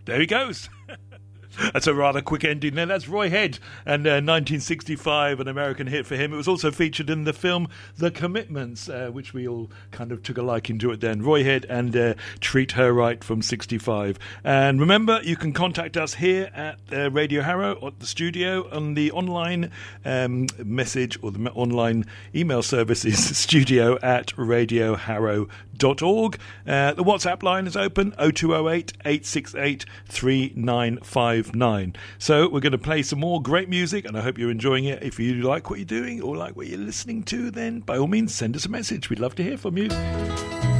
There he goes. That's a rather quick ending there. That's Roy Head and 1965, an American hit for him. It was also featured in the film The Commitments, which we all kind of took a liking to it then. Roy Head and Treat Her Right from 65. And remember, you can contact us here at Radio Harrow at the studio on the online message or the online email service is studio@radioharrow.org. The WhatsApp line is open, 0208 868 3959. So we're going to play some more great music, and I hope you're enjoying it. If you like what you're doing or like what you're listening to, then by all means send us a message. We'd love to hear from you.